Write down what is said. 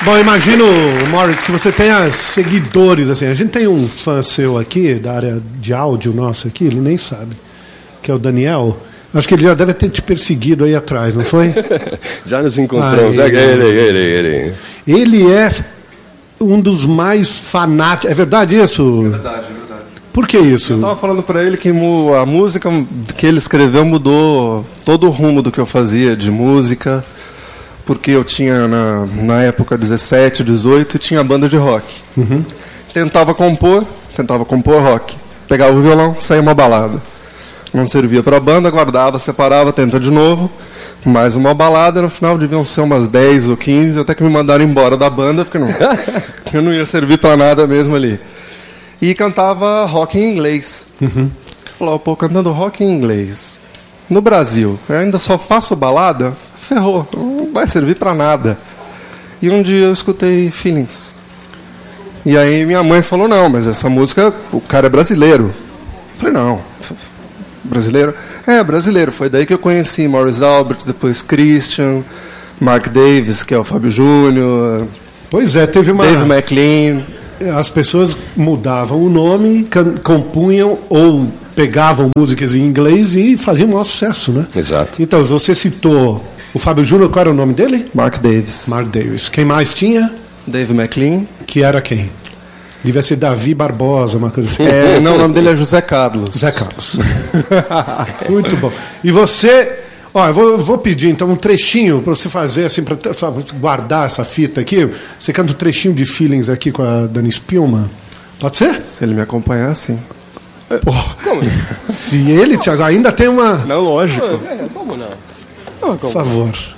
Bom, eu imagino, Morris, que você tenha seguidores, assim. A gente tem um fã seu aqui, da área de áudio nosso aqui, ele nem sabe, que é o Daniel. Acho que ele já deve ter te perseguido aí atrás, não foi? Já nos encontramos. Ele. Ele é um dos mais fanáticos. É verdade isso? É verdade. Por que isso? Eu estava falando para ele que a música que ele escreveu mudou todo o rumo do que eu fazia de música, porque eu tinha, na época, 17, 18, e tinha banda de rock. Uhum. Tentava compor rock. Pegava o violão, saía uma balada. Não servia para a banda, guardava, separava, tenta de novo. Mais uma balada, no final deviam ser umas 10 ou 15, até que me mandaram embora da banda, porque eu não ia servir para nada mesmo ali. E cantava rock em inglês. Uhum. Falava, pô, cantando rock em inglês. No Brasil, eu ainda só faço balada? Ferrou, não vai servir para nada. E um dia eu escutei Feelings. E aí minha mãe falou, não, mas essa música, o cara é brasileiro. Eu falei, não, brasileiro? É, brasileiro. Foi daí que eu conheci Morris Albert, depois Christian, Mark Davis, que é o Fábio Júnior. Pois é, teve uma... Dave McLean. As pessoas mudavam o nome, compunham ou pegavam músicas em inglês e faziam o maior sucesso, né? Exato. Então, você citou o Fábio Júnior, qual era o nome dele? Mark Davis. Mark Davis. Quem mais tinha? Dave McLean. Que era quem? Devia ser Davi Barbosa, uma coisa assim. Não, o nome dele é José Carlos. José Carlos. Muito bom. E você... Ó, eu vou pedir então um trechinho para você fazer assim, para guardar essa fita aqui. Você canta um trechinho de Feelings aqui com a Dani Spielman. Pode ser? Se ele me acompanhar, sim. Como? Se ele, Thiago, ainda tem uma... Não, lógico. Como não? Por favor.